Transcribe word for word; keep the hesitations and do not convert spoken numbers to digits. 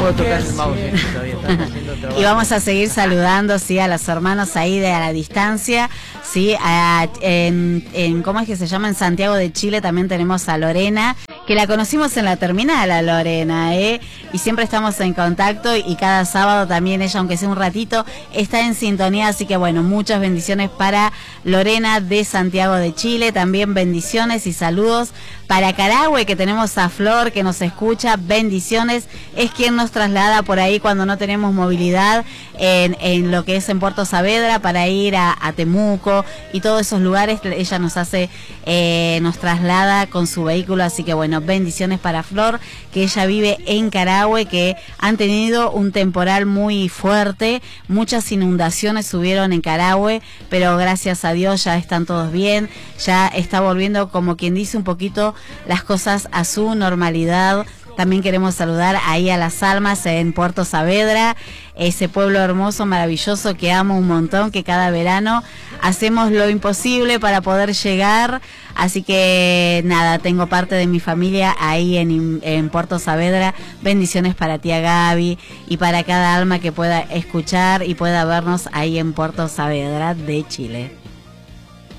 puedo tocar el mouse, ¿eh? Todavía están haciendo trabajo. Y vamos a seguir saludando, sí, a los hermanos ahí de a la distancia, sí, a, en, en, ¿cómo es que se llama? En Santiago de Chile también tenemos a Lorena, que la conocimos en la terminal a Lorena, ¿eh? Y siempre estamos en contacto y cada sábado también ella, aunque sea un ratito, está en sintonía, así que bueno, muchas bendiciones para Lorena de Santiago de Chile, también bendiciones y saludos para Carahue, que tenemos a Flor que nos escucha, bendiciones, es quien nos traslada por ahí cuando no tenemos movilidad en, en lo que es en Puerto Saavedra para ir a, a Temuco y todos esos lugares, ella nos hace, eh, nos traslada con su vehículo, así que bueno, bendiciones para Flor, que ella vive en Carahue, que han tenido un temporal muy fuerte, muchas inundaciones subieron en Carahue, pero gracias a Dios ya están todos bien, ya está volviendo, como quien dice, un poquito las cosas a su normalidad. También queremos saludar ahí a Las Almas en Puerto Saavedra, ese pueblo hermoso, maravilloso que amo un montón, que cada verano hacemos lo imposible para poder llegar. Así que nada, tengo parte de mi familia ahí en, en Puerto Saavedra. Bendiciones para tía Gaby y para cada alma que pueda escuchar y pueda vernos ahí en Puerto Saavedra de Chile.